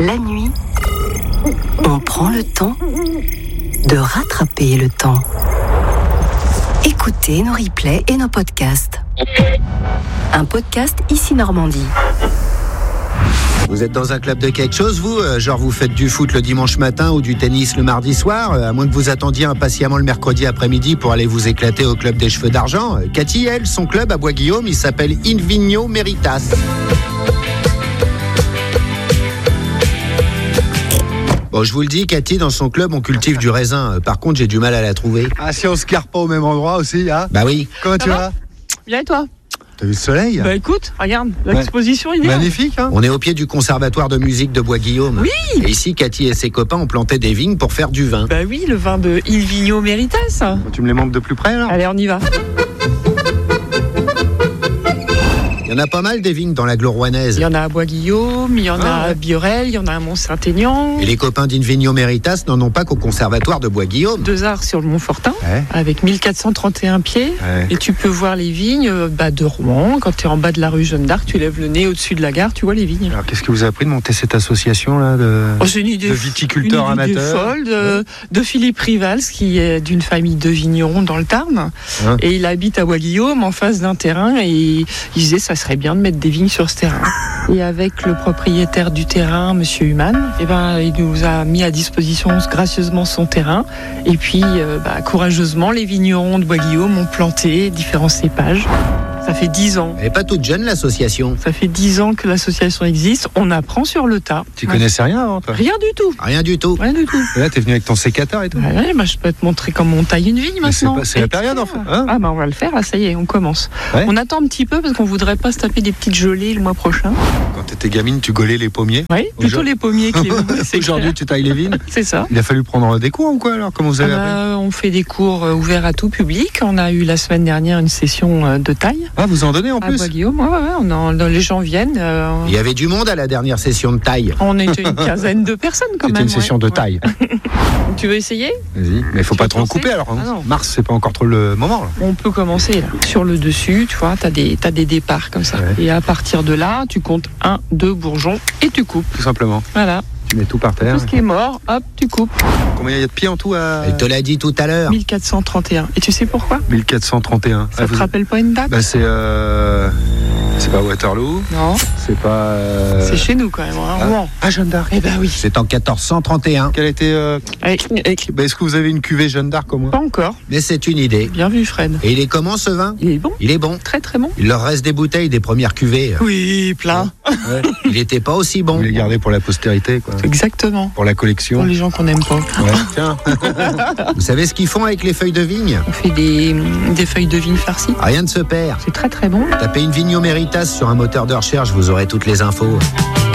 La nuit, on prend le temps de rattraper le temps. Écoutez nos replays et nos podcasts. Un podcast Ici Normandie. Vous êtes dans un club de quelque chose, vous ? Genre vous faites du foot le dimanche matin ou du tennis le mardi soir, à moins que vous attendiez impatiemment le mercredi après-midi pour aller vous éclater au club des cheveux d'argent. Cathy, elle, son club à Bois-Guillaume, il s'appelle In Vigno Meritas. Bon, je vous le dis, Cathy, dans son club, on cultive du raisin. Par contre, j'ai du mal à la trouver. Ah, si on se carre pas au même endroit aussi, hein ? Bah oui. Comment tu vas ? Bien et toi ? T'as vu le soleil ? Bah écoute, regarde, l'exposition il est magnifique, hein ? On est au pied du conservatoire de musique de Bois-Guillaume. Oui. Et ici, Cathy et ses copains ont planté des vignes pour faire du vin. Bah oui, le vin de Il Vigno Meritas. Tu me les montres de plus près, alors ? Allez, on y va. Il y en a pas mal des vignes dans l'agglo rouennaise. Il y en a à Bois-Guillaume, il y en a à Biorel, il y en a à Mont-Saint-Aignan. Et les copains d'In Vigno Meritas n'en ont pas qu'au conservatoire de Bois-Guillaume. 2 arts sur le Montfortin, Ouais. avec 1431 pieds. Ouais. Et tu peux voir les vignes de Rouen. Quand tu es en bas de la rue Jeanne d'Arc, tu lèves le nez au-dessus de la gare, tu vois les vignes. Alors, qu'est-ce que vous avez appris de monter cette association-là Oh, c'est une idée, de viticulteurs une idée amateurs folle de Philippe Rivals, qui est d'une famille de vignerons dans le Tarn. Hein. Et il habite à Bois-Guillaume, en face d'un terrain. Et il disait, ça serait bien de mettre des vignes sur ce terrain. Et avec le propriétaire du terrain, Monsieur Humann, il nous a mis à disposition gracieusement son terrain. Et puis, courageusement, les vignerons de Bois-Guillaume ont planté différents cépages. Ça fait 10 ans. Elle n'est pas toute jeune, l'association. Ça fait 10 ans que l'association existe. On apprend sur le tas. Tu connaissais rien avant, toi ? Rien du tout. Rien du tout. Rien du tout. Et là, t'es venu avec ton sécateur et tout ? Ouais, je peux te montrer comment on taille une vigne Mais maintenant. c'est la période, en fait, hein ? On va le faire, là, ça y est, on commence. Ouais. On attend un petit peu parce qu'on voudrait pas se taper des petites gelées le mois prochain. Quand t'étais gamine, tu gaulais les pommiers ? Oui, plutôt les pommiers que les vignes. c'est Aujourd'hui, clair. tu tailles les vignes ? C'est ça. Il a fallu prendre des cours ou quoi, alors ? Comment vous avez appris ? On fait des cours ouverts à tout public. On a eu la semaine dernière une session de taille Ah, vous en donnez en à plus ? Bois-Guillaume. Les gens viennent. Il y avait du monde à la dernière session de taille. On était une quinzaine de personnes quand C'était même. une session de taille. Tu veux essayer ? Vas-y, mais il faut Tu pas veux trop en commencer couper alors. Hein. Ah non. Mars, c'est pas encore trop le moment là. On peut commencer là. Sur le dessus, tu vois, t'as des départs comme ça. Ouais. Et à partir de là, tu comptes 1, 2 bourgeons et tu coupes. Tout simplement. Voilà. Tu mets tout par terre. Tout ce qui est mort, hop, tu coupes. Combien il y a de pieds en tout à Elle te l'a dit tout à l'heure. 1431. Et tu sais pourquoi ? 1431. Ça te rappelle pas une date ? Bah c'est pas Waterloo. Non, C'est pas. c'est chez nous quand même, hein, Rouen. Ah, Jeanne d'Arc. Eh ben oui. C'est en 1431. Quelle était. Allez, Est-ce que vous avez une cuvée Jeanne d'Arc au moins ? pas encore. Mais c'est une idée. Bien vu, Fred. Et il est comment ce vin ? Il est bon, Il est bon. très très bon. Il leur reste des bouteilles des premières cuvées. Oui, plein. Ouais. Il n'était pas aussi bon. Vous les gardez pour la postérité, quoi. Exactement. Pour la Pour collection. les gens qu'on n'aime pas. Ouais. Tiens. Vous savez ce qu'ils font avec les feuilles de vigne ? On fait des feuilles de vigne farcies. Rien ne se perd. C'est très très bon. Tapez une Vigno Meritas sur un moteur de recherche, vous aurez toutes les infos.